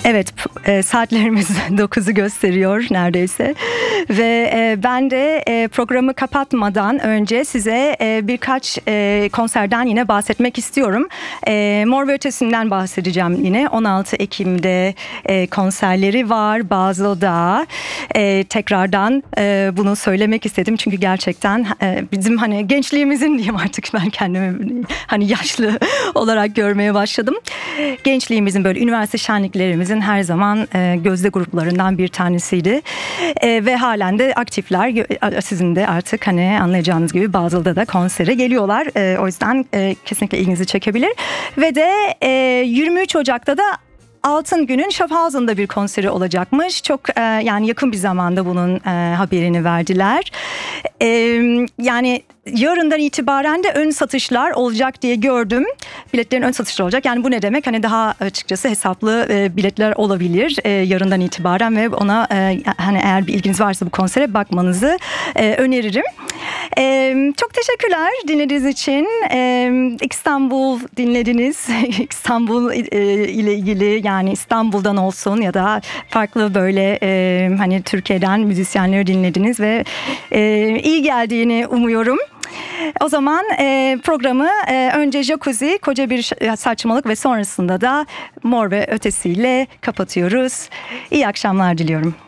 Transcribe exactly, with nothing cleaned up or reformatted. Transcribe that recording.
Evet, e, saatlerimiz dokuzu gösteriyor neredeyse ve e, ben de e, programı kapatmadan önce size e, birkaç e, konserden yine bahsetmek istiyorum. E, Mor ve Ötesi'nden bahsedeceğim yine. on altı Ekim'de e, konserleri var Basel'da. E, tekrardan e, bunu söylemek istedim çünkü gerçekten e, bizim hani gençliğimizin diyeyim, artık ben kendimi hani yaşlı olarak görmeye başladım. Gençliğimizin böyle üniversite şenliklerimizin her zaman e, gözde gruplarından bir tanesiydi. E, ve halen de aktifler. Sizin de artık hani anlayacağınız gibi Basel'da da konsere geliyorlar. E, o yüzden e, kesinlikle ilginizi çekebilir. Ve de e, yirmi üç Ocak'ta da Altın Gün'ün Schaffhausen'da bir konseri olacakmış. Çok e, yani yakın bir zamanda bunun e, haberini verdiler. E, yani yarından itibaren de ön satışlar olacak diye gördüm. Biletlerin ön satışları olacak. Yani bu ne demek? Hani daha açıkçası hesaplı e, biletler olabilir e, yarından itibaren ve ona e, hani eğer bir ilginiz varsa bu konsere bakmanızı e, öneririm. E, çok teşekkürler dinlediğiniz için. E, İstanbul dinlediniz. İstanbul e, ile ilgili, yani İstanbul'dan olsun ya da farklı böyle e, hani Türkiye'den müzisyenleri dinlediniz ve e, iyi geldiğini umuyorum. O zaman e, programı e, önce Jacuzzi, Koca Bir Saçmalık ve sonrasında da Mor ve Ötesi ile kapatıyoruz. İyi akşamlar diliyorum.